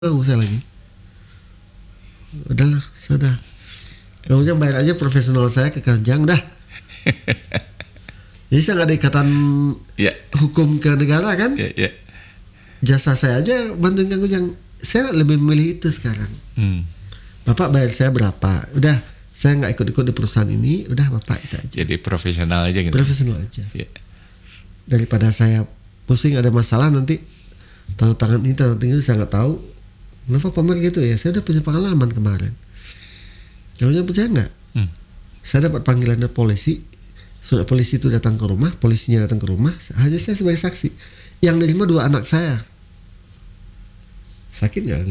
nggak usah lagi. Udahlah, sudah. Kang Ujang bayar aja profesional saya ke Kang Ujang, dah. Jadi saya nggak ada ikatan hukum ke negara kan? Jasa saya aja bantuin Kang Ujang. Saya lebih memilih itu sekarang. Bapak bayar saya berapa? Udah, saya nggak ikut-ikut di perusahaan ini. Udah, Bapak itu aja. Jadi profesional aja gitu. Profesional aja. Daripada saya pusing ada masalah nanti tanda tangan ini itu saya nggak tahu. Kenapa pamer gitu ya? Saya udah punya pengalaman kemarin. Kalau Ujang percaya nggak? Saya dapat panggilan dari polisi. Surat polisi itu datang ke rumah, polisinya datang ke rumah. Hanya saya sebagai saksi. Yang nerima 2 anak saya. Sakit nggak?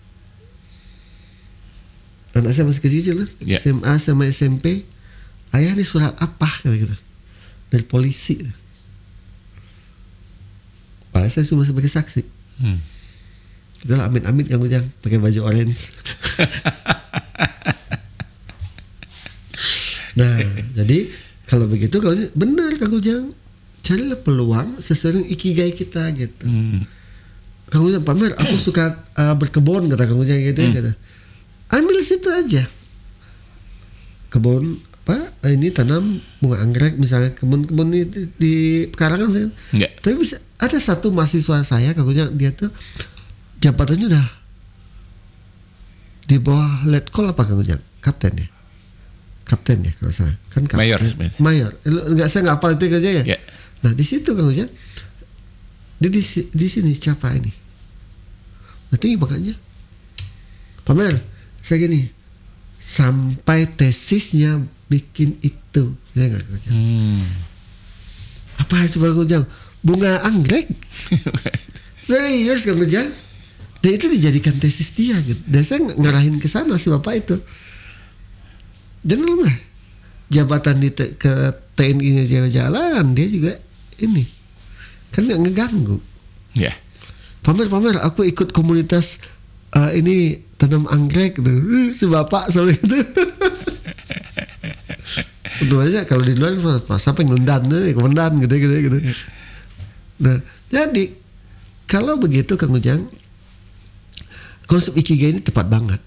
Anak saya masih kecil lah, SMA sama SMP. Ayah ini surat apa? Gitu. Dari polisi. Padahal saya cuma sebagai saksi. Itulah amit-amit Kang Ujang pakai baju orange. Nah, jadi kalau begitu kalau benar Kang Ujang, carilah peluang sesuai dengan ikigai kita gitu. Kang Ujang pamer, aku suka berkebun kata Kang Ujang gitu gitu. Ambil situ aja. Kebun apa? Ini tanam bunga anggrek misalnya, kebun-kebun di pekarangan misalnya. Tapi bisa ada satu mahasiswa saya Kang Ujang, dia tuh jabatannya udah di bawah letkol apa Kang Ujang? Kapten ya kalau salah. Kan kapten. Mayor. Enggak, saya enggak hafal itu aja ya. Nah, di situ Kang Ujang. Di sini siapa ini? Nanti makanya pamer saya gini. Sampai tesisnya bikin itu. Ya enggak Kang Ujang? Apa coba Kang Ujang? Bunga anggrek. Serius Kang Ujang? Dan itu dijadikan tesis dia gitu. Dan saya ngarahin ke sana si bapak itu. Jangan lah jabatan ke TNI-nya jalan-jalan, dia juga ini kan nggak ngeganggu. Pamer aku ikut komunitas ini tanam anggrek gitu. Si bapak soal itu. Tentu aja kalau di luar sampai ngelendan gitu. Nah, jadi kalau begitu Kang Ujang, konsep ikigai ini tepat banget.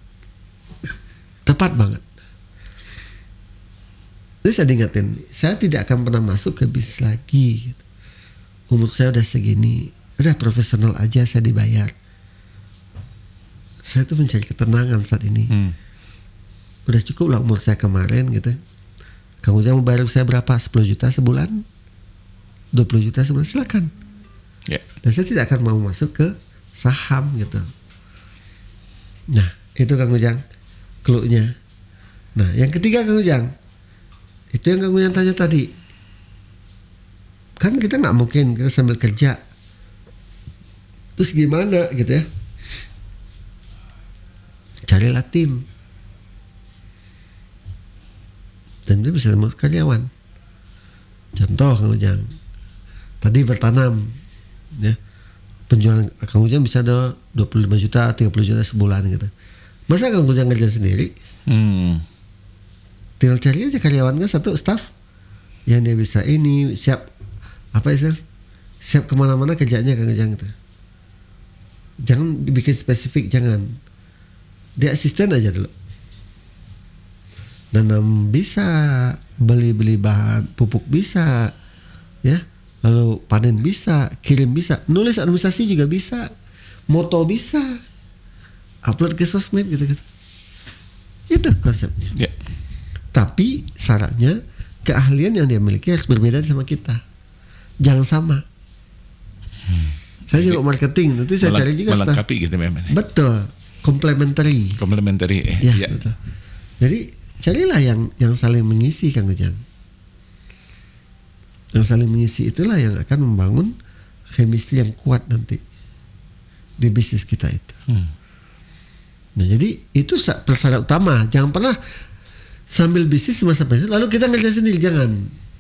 Terus saya diingatin, saya tidak akan pernah masuk ke bisnis lagi gitu. Umur saya udah segini, udah profesional aja, saya dibayar. Saya tuh mencari ketenangan saat ini. Udah cukup lah umur saya kemarin gitu. Kang Ujang mau bayar saya berapa? 10 juta sebulan? 20 juta sebulan? Silakan. Dan saya tidak akan mau masuk ke saham gitu. Nah, itu Kang Ujang clue-nya. Nah, yang ketiga Kang Ujang, itu yang Kang Ujang tanya tadi. Kan kita nggak mungkin kita sambil kerja. Terus gimana gitu ya? Carilah tim. Dan dia bisa masuk karyawan. Contoh Kang Ujang, tadi bertanam, ya. Penjualan Kang Ujang bisa ada 25 juta, 30 juta sebulan gitu. Masa Kang Ujang kerja sendiri? Tinggal cari aja karyawannya satu staff yang dia bisa ini siap siap kemana-mana kerjanya Kang Ujang itu. Jangan dibikin spesifik, jangan. Dia asisten aja dulu. Nanam bisa, beli bahan pupuk bisa, ya. Lalu panen bisa, kirim bisa, nulis administrasi juga bisa, moto bisa, upload ke sosmed gitu. Itu konsepnya. Tapi syaratnya keahlian yang dia miliki harus berbeda sama kita. Jangan sama. Saya juga marketing, nanti saya cari juga melengkapi gitu memang. Betul, complementary. Ya. Betul. Jadi carilah yang saling mengisi Kang Ujang. Yang saling mengisi itulah yang akan membangun chemistry yang kuat nanti di bisnis kita itu. Nah, jadi itu persyarat utama. Jangan pernah sambil bisnis masa bisnis lalu kita ngerjain sendiri, jangan.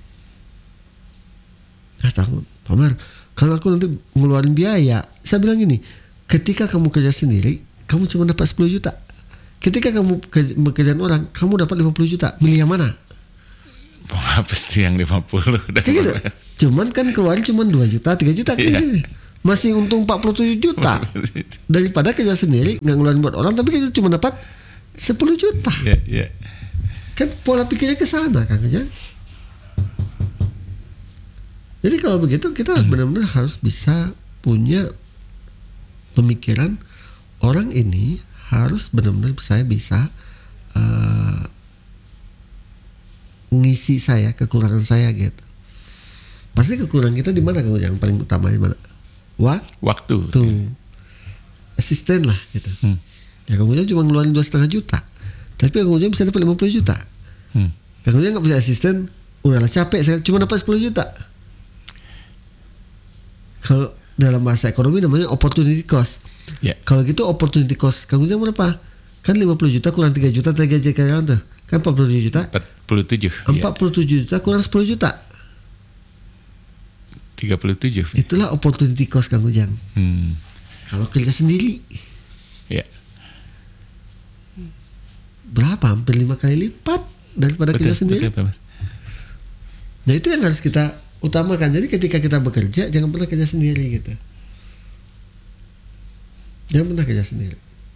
Takut, pamer, kalau aku nanti ngeluarin biaya. Saya bilang gini, ketika kamu kerja sendiri, kamu cuma dapat 10 juta. Ketika kamu bekerjaan orang, kamu dapat 50 juta. Milih yang mana? Pasti yang 50. Kayak gitu. Cuman kan keluarin cuma 2 juta, 3 juta. masih untung 47 juta daripada kerja sendiri nggak ngeluarin buat orang tapi kita cuma dapat 10 juta. Kan pola pikirnya ke sana kan aja. Jadi kalau begitu kita benar-benar harus bisa punya pemikiran orang ini harus benar-benar saya bisa ngisi saya kekurangan saya gitu. Pasti kekurangan kita di mana yang paling utama di mana? Waktu. Tuh. Asisten lah gitu. Ya kemudian cuma ngeluarin 2,5 juta. Tapi kemudian bisa dapat 50 juta. Kemudian nggak punya asisten, udahlah capek saya cuma dapat 10 juta. Kalau dalam bahasa ekonomi namanya opportunity cost. Kalau gitu opportunity cost kemudian berapa? Kan 50 juta kurang 3 juta gaji karyawan tuh. Kan 47 juta. 47 juta kurang 10 juta. 37. Itulah opportunity cost Kang Ujang. Kalau kerja sendiri. Berapa? Hampir 5 kali lipat daripada kerja sendiri. Betul. Nah itu yang harus kita utamakan. Jadi ketika kita bekerja jangan pernah kerja sendiri gitu. Jangan pernah kerja sendiri.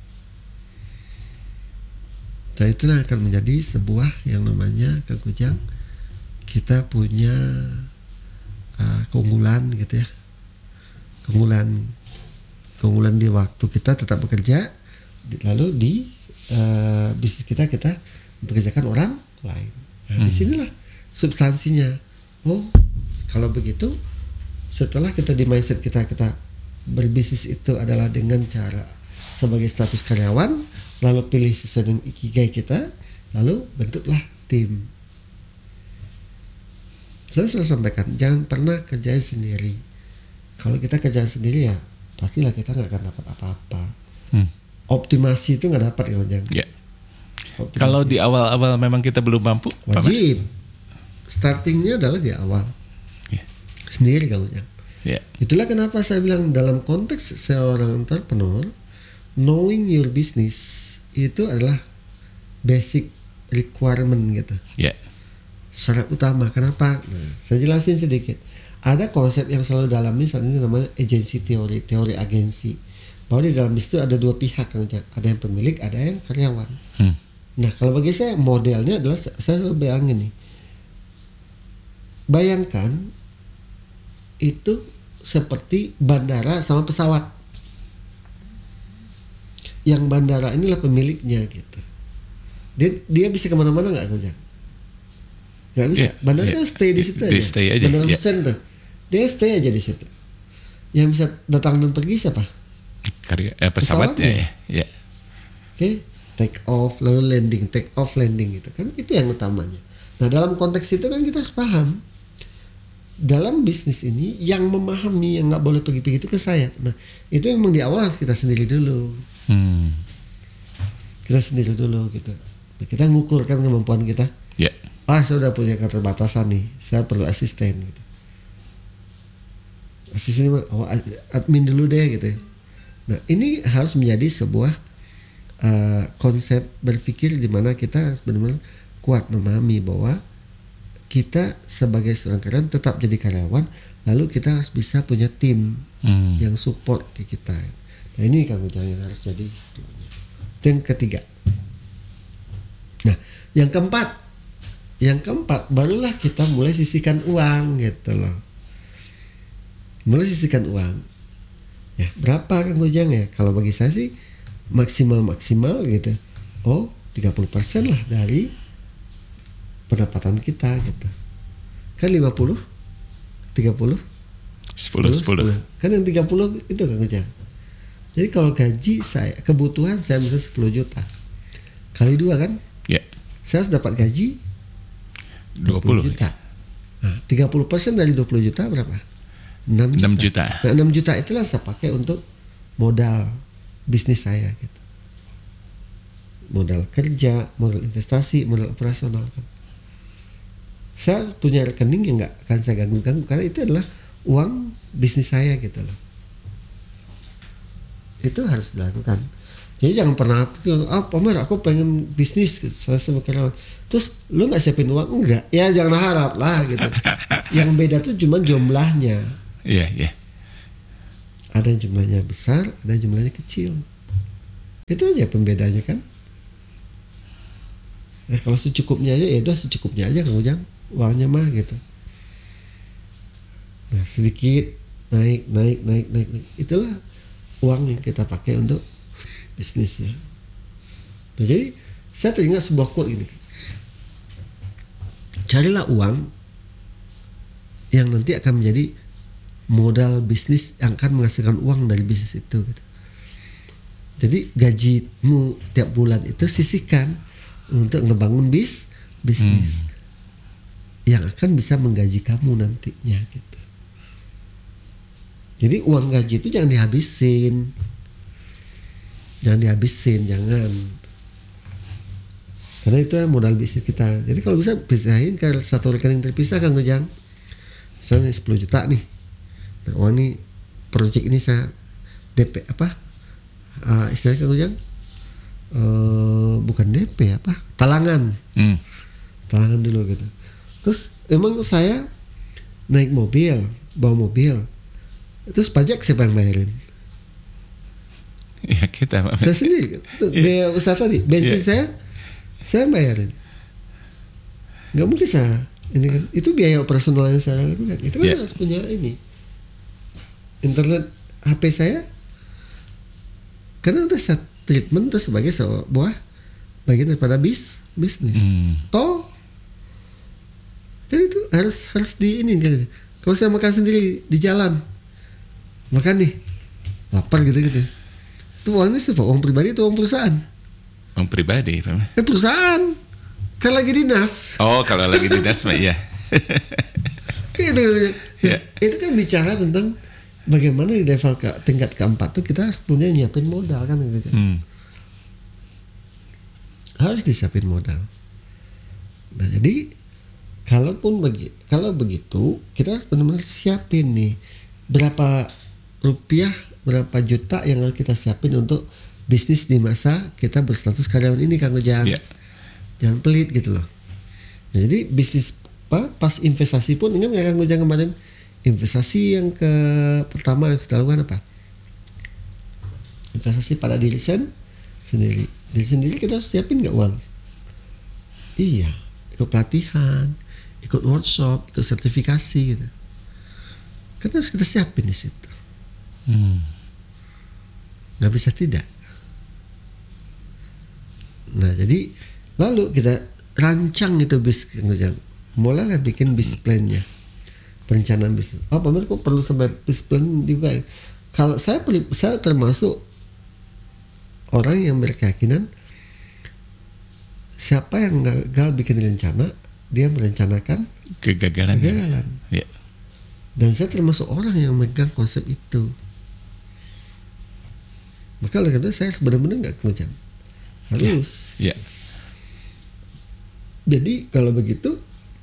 Nah itulah akan menjadi sebuah yang namanya Kang Ujang kita punya keunggulan gitu ya. Keunggulan di waktu kita tetap bekerja, lalu di bisnis kita bekerjakan orang lain. Nah, disinilah substansinya. Oh, kalau begitu setelah kita di mindset kita berbisnis itu adalah dengan cara sebagai status karyawan, lalu pilih sesuai dengan ikigai kita, lalu bentuklah tim. Saya sudah sampaikan, jangan pernah kerjain sendiri. Kalau kita kerjain sendiri ya pastilah kita nggak akan dapat apa-apa. Optimasi itu nggak dapat ya. Kalau di awal-awal memang kita belum mampu, wajib. Startingnya adalah di awal. Sendiri kalau jangan. Itulah kenapa saya bilang dalam konteks seorang entrepreneur, knowing your business itu adalah basic requirement gitu. Syarat utama. Kenapa? Nah, saya jelasin sedikit. Ada konsep yang selalu dalami saat ini namanya agency teori agensi. Bahwa di dalam itu ada dua pihak, ada yang pemilik, ada yang karyawan. Nah kalau bagi saya modelnya adalah saya selalu bayangin nih. Bayangkan itu seperti bandara sama pesawat. Yang bandara inilah pemiliknya gitu. Dia bisa kemana-mana nggak kerja? Nggak bisa. Bandara stay di situ aja. Bandara Hussein tuh, dia stay aja di situ. Yang bisa datang dan pergi siapa? Pesawatnya. Oke, take off lalu landing, take off landing gitu kan, itu yang utamanya. Nah dalam konteks itu kan kita harus paham dalam bisnis ini yang memahami yang nggak boleh pergi-pergi itu ke saya. Nah itu memang di awal harus kita sendiri dulu. Kita sendiri dulu gitu. Nah, kita ngukurkan kemampuan kita. Saya sudah punya keterbatasan nih, saya perlu asisten gitu. Asisten admin dulu deh gitu. Nah ini harus menjadi sebuah konsep berpikir di mana kita harus benar-benar kuat memahami bahwa kita sebagai seorang karyawan tetap jadi karyawan, lalu kita harus bisa punya tim yang support ke kita. Nah ini kan yang harus jadi. Yang ketiga. Nah yang keempat barulah kita mulai sisihkan uang gitu loh. Mulai sisihkan uang. Ya berapa Kang Ujang ya? Kalau bagi saya sih maksimal gitu. 30% lah dari pendapatan kita gitu. Kan 50, 30, 10. Kan yang 30 itu Kang Ujang. Jadi kalau gaji saya, kebutuhan saya misalnya 10 juta. Kali 2 kan? Saya harus dapat gaji 20 juta. Nah, 30% dari 20 juta berapa? 6 juta. Nah, 6 juta itulah saya pakai untuk modal bisnis saya gitu. Modal kerja, modal investasi, modal operasional kan. Saya punya rekening yang nggak akan saya ganggu-ganggu karena itu adalah uang bisnis saya gitu loh. Itu harus dilakukan. Jadi jangan pernah Pamer aku pengen bisnis gitu. Saya sebagai karyawan. Terus lu nggak siapin uang? Enggak. Ya jangan harap lah gitu. Yang beda tuh cuma jumlahnya. Iya. Ada yang jumlahnya besar, ada yang jumlahnya kecil. Itu aja pembedanya kan. Nah, kalau secukupnya aja, ya udah secukupnya aja Kang Ujang, uangnya mah gitu. Nah, sedikit naik. Itulah uang yang kita pakai untuk bisnis ya. Nah, jadi saya teringat sebuah quote ini. Carilah uang yang nanti akan menjadi modal bisnis yang akan menghasilkan uang dari bisnis itu gitu. Jadi gajimu tiap bulan itu sisihkan untuk ngebangun bisnis yang akan bisa menggaji kamu nantinya gitu. Jadi uang gaji itu jangan dihabisin. Jangan. Karena itu modal bisnis kita. Jadi kalau bisa pisahin ke satu rekening terpisah Kang Ujang. Misalnya 10 juta nih. Nah, uang ini proyek ini saya DP istilahnya Kang Ujang? Bukan DP talangan. Talangan dulu gitu. Terus emang saya naik mobil, bawa mobil. Terus pajak siapa yang bayarin? Ya kita. Saya sendiri. Biaya usaha tadi, bensin saya bayarin. Nggak mungkin saya ini kan, itu biaya operasional yang saya lakukan. Itu kan harus punya ini. Internet HP saya karena udah saya treatment itu sebagai sebuah bagian daripada bisnis. Toh kan itu harus di ini kan. Kalau saya makan sendiri di jalan, makan nih lapar gitu. Itu uangnya siapa? Uang pribadi atau uang perusahaan? Uang pribadi, Pak. Perusahaan. Kan lagi dinas. Oh, kalau lagi dinas mah iya. Itu kan bicara tentang bagaimana di level tingkat keempat tuh kita harus punya nyiapin modal kan gitu. Harus disiapin modal. Nah, jadi kalau begitu kita harus benar-benar siapin nih berapa rupiah, berapa juta yang harus kita siapin untuk bisnis di masa kita berstatus karyawan ini Kang Ujang. Jangan pelit gitu loh. Nah, jadi bisnis pas investasi pun ingat nggak Kang Ujang kemarin investasi yang pertama yang kita lakukan apa? Investasi pada diri sendiri. Diri sendiri kita harus siapin nggak uang? Iya, ikut pelatihan, ikut workshop, ikut sertifikasi gitu. Karena harus kita siapin di situ. Nggak bisa tidak. Nah, jadi lalu kita rancang itu bisnis, mulailah bikin business plan-nya, perencanaan bisnis. Pak Mer kok perlu sampai business plan juga? Kalau saya termasuk orang yang berkeyakinan siapa yang gagal bikin rencana, dia merencanakan kegagalan. Ya. Dan saya termasuk orang yang megang konsep itu. Maka oleh karena saya benar-benar nggak kehujan. Harus. Ya. Jadi kalau begitu,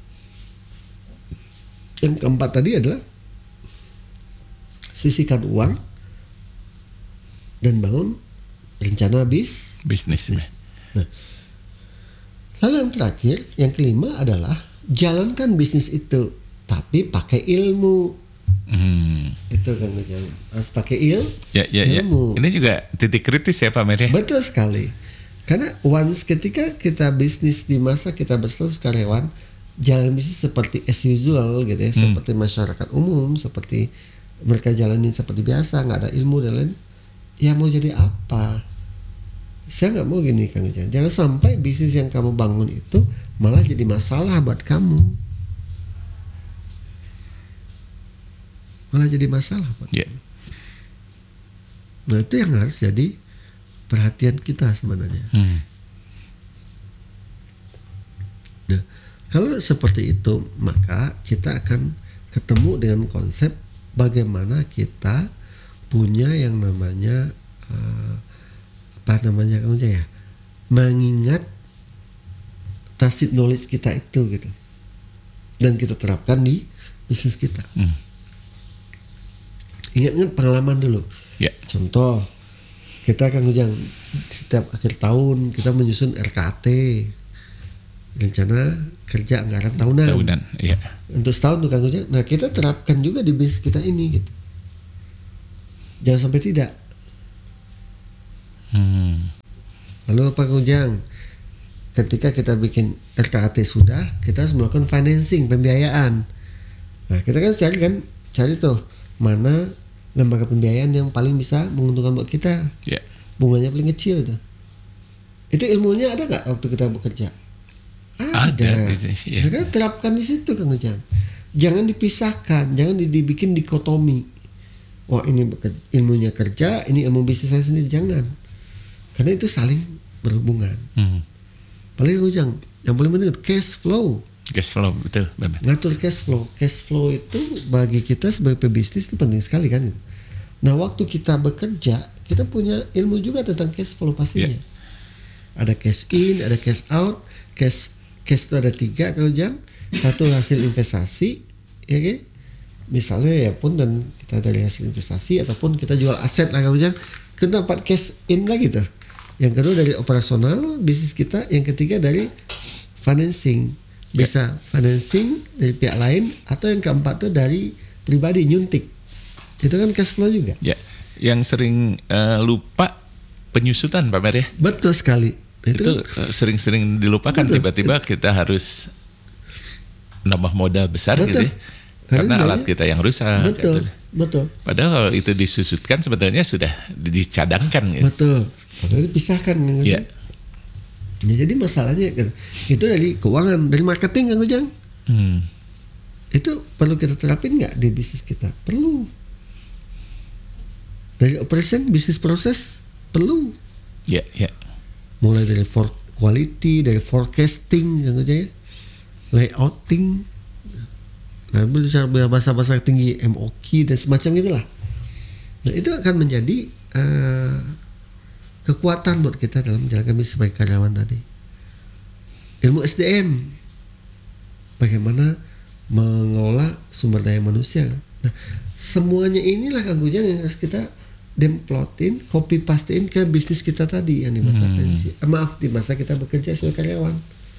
yang keempat tadi adalah sisihkan uang dan bangun rencana bisnis. Nah, lalu yang terakhir, yang kelima adalah jalankan bisnis itu, tapi pakai ilmu. Itu kan harus pakai ilmu. Ini juga titik kritis ya Pak Mer ya. Betul sekali. Karena once ketika kita bisnis di masa kita berstatus karyawan, jalan bisnis seperti as usual gitu ya, seperti masyarakat umum, seperti mereka jalanin seperti biasa, nggak ada ilmu dan lain. Ya mau jadi apa? Saya nggak mau gini Kang Ujang. Jangan sampai bisnis yang kamu bangun itu malah jadi masalah buat kamu. Malah jadi masalah buat kamu. Nah itu yang harus jadi perhatian kita sebenarnya. Nah kalau seperti itu maka kita akan ketemu dengan konsep bagaimana kita punya yang namanya mengingat tacit knowledge kita itu gitu, dan kita terapkan di bisnis kita. Ingat pengalaman dulu. Contoh kita Kang Ujang setiap akhir tahun kita menyusun RKT, rencana kerja anggaran tahunan. Untuk setahun tuh Kang Ujang. Nah kita terapkan juga di bisnis kita ini gitu. Jangan sampai tidak. Lalu Pak Ujang, ketika kita bikin RKAT sudah, kita harus melakukan financing, pembiayaan. Nah, kita kan cari tuh mana lembaga pembiayaan yang paling bisa menguntungkan buat kita. Yeah. Bunganya paling kecil itu. Itu ilmunya ada nggak waktu kita bekerja? Ada. Yeah. Maka terapkan di situ Kang Ujang. Jangan dipisahkan, jangan dibikin dikotomi. Wah ini ilmunya kerja, ini ilmu bisnis saya sendiri, jangan. Karena itu saling berhubungan. Paling Kang Ujang, yang paling penting cash flow. Cash flow, betul. Ngatur cash flow. Cash flow itu bagi kita sebagai pebisnis itu penting sekali kan. Nah waktu kita bekerja, kita punya ilmu juga tentang cash flow pastinya. Yeah. Ada cash in, ada cash out. Cash itu ada 3 Kang Ujang. Satu hasil investasi, ya kan? Misalnya ya pun dan kita dari hasil investasi ataupun kita jual aset lah Kang Ujang, kita dapat cash in lagi tuh. Yang kedua dari operasional bisnis kita, yang ketiga dari financing. Bisa financing dari pihak lain, atau yang keempat tuh dari pribadi nyuntik. Itu kan cash flow juga. Ya, yang sering lupa penyusutan Pak Mer ya. Betul sekali. Itu sering-sering dilupakan. Betul. Tiba-tiba kita harus nambah modal besar. Betul. Gitu ya. Karena alat kita yang rusak. Betul. Gitu. Betul. Padahal kalau itu disusutkan sebetulnya sudah dicadangkan. Gitu. Betul. Padahal dipisahkan. Gitu. Ya. Ya, jadi masalahnya itu dari keuangan, dari marketing Kang Ujang. Itu perlu kita terapin nggak di bisnis kita? Perlu. Dari operation, bisnis proses perlu. Ya, ya. Mulai dari quality, dari forecasting Kang Ujang ya, layouting, lalu bahasa-bahasa tinggi MOQ dan semacam itulah. Nah itu akan menjadi kekuatan buat kita dalam menjalankan bisnis sebagai karyawan tadi. Ilmu SDM, bagaimana mengelola sumber daya manusia. Nah, semuanya inilah Kang Ujang yang harus kita demplotin, copy pastein ke bisnis kita tadi yang di masa pensi. Di masa kita bekerja sebagai karyawan.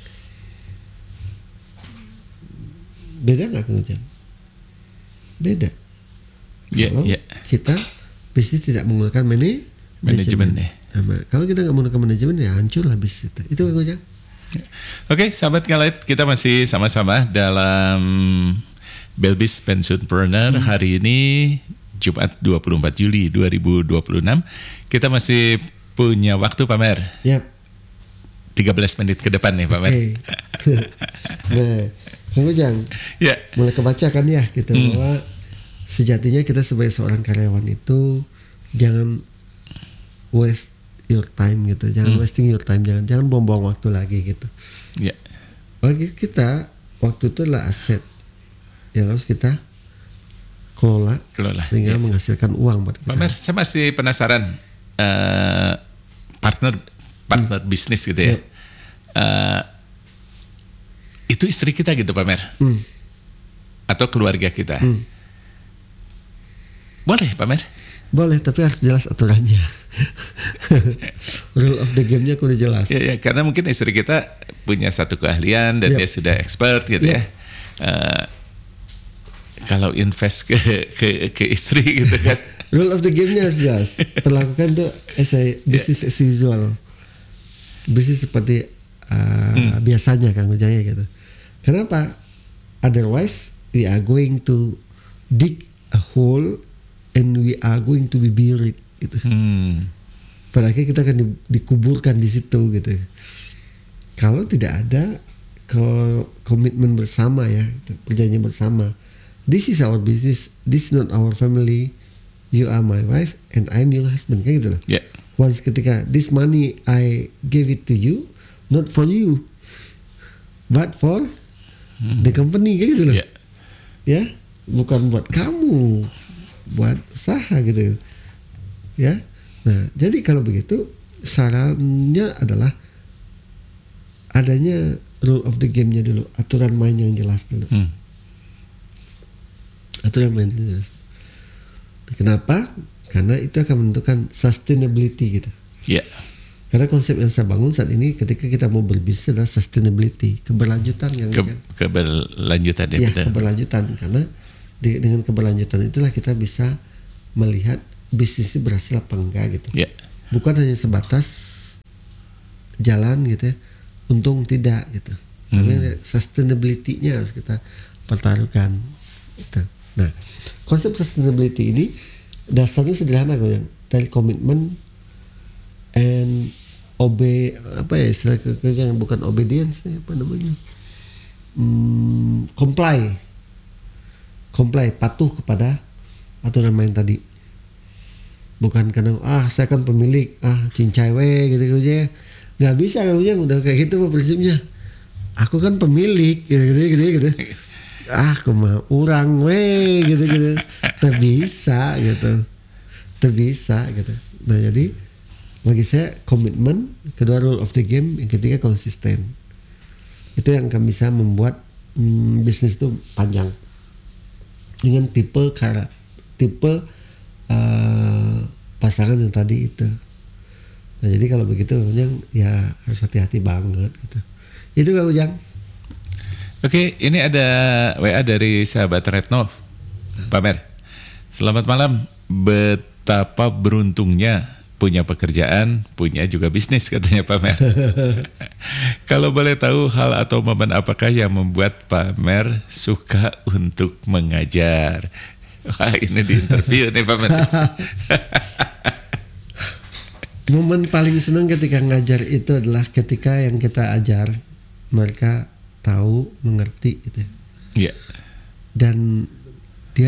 Beda nggak Kang Ujang? Beda. Kalau kita bisnis tidak menggunakan manajemen. Kalau kita nggak menggunakan manajemen ya hancur lah bisnis kita. Itu Kang Ujang. Oke, sahabat Kalight, kita masih sama-sama dalam Belbis Pensiunpreneur hari ini Jumat 24 Juli 2026. Kita masih punya waktu Pak Mer. Yap. 13 menit ke depan nih Pak Mer. Nah, Kang Ujang. Ya. Mulai kebaca kan ya gitu bahwa sejatinya kita sebagai seorang karyawan itu jangan waste your time gitu, jangan wasting your time, jangan buang-buang waktu lagi gitu. Ya. Bagi kita waktu itu adalah aset yang harus kita kelola sehingga menghasilkan uang buat kita. Pak Mer, saya masih penasaran partner bisnis gitu ya. Itu istri kita gitu Pak Mer, atau keluarga kita. Boleh Pak Mer? Boleh, tapi harus jelas aturannya. Rule of the game-nya kudu jelas. Ya, karena mungkin istri kita punya satu keahlian dan dia sudah expert gitu ya. Kalau invest ke istri gitu kan. Rule of the game-nya harus jelas. Perlakukan tuh business as usual. Bisnis seperti biasanya Kang Ujang gitu. Kenapa? Otherwise we are going to dig a hole and we are going to be buried gitu. Pada akhirnya kita akan dikuburkan di situ gitu. Kalau tidak ada komitmen bersama ya, perjanjian bersama. This is our business, this is not our family. You are my wife and I'm your husband, kayak gitu loh. Yeah. Once ketika this money I gave it to you, not for you, but for the company, kayak gitu loh. Yeah. Ya, bukan buat kamu, buat usaha gitu ya. Nah jadi kalau begitu sarannya adalah adanya rule of the game-nya dulu, aturan main yang jelas dulu. Aturan main yang jelas. Kenapa? Karena itu akan menentukan sustainability gitu. Yeah. Karena konsep yang saya bangun saat ini ketika kita mau berbisnis adalah sustainability, keberlanjutan yang keberlanjutan ya, keberlanjutan. Karena dengan keberlanjutan itulah kita bisa melihat bisnisnya berhasil apa enggak gitu. Yeah. Bukan hanya sebatas jalan gitu ya, untung tidak gitu. Tapi sustainability-nya harus kita pertaruhkan gitu. Nah, konsep sustainability ini dasarnya sederhana yang dari komitmen and istilah kerja yang bukan obedience apa namanya, comply, patuh kepada aturan main tadi. Bukan karena saya kan pemilik, cincai gitu aja. Nggak bisa kamunya udah kayak gitu prinsipnya. Aku kan pemilik gitu. Kemau orang gitu. Terbisa gitu. Nah jadi bagi saya komitmen, kedua rule of the game, yang ketiga konsisten. Itu yang akan bisa membuat bisnis itu panjang dengan tipe pasangan yang tadi itu. Nah jadi kalau begitu ya harus hati-hati banget gitu. Itu Kak Ujang. Oke, ini ada WA dari sahabat Retno. Pamer, selamat malam. Betapa beruntungnya punya pekerjaan, punya juga bisnis, katanya Pamer. Kalau boleh tahu hal atau momen apakah yang membuat Pamer suka untuk mengajar? Wah, ini di interview nih Pamer. Momen paling senang ketika ngajar itu adalah ketika yang kita ajar mereka tahu, mengerti gitu. Iya. Dan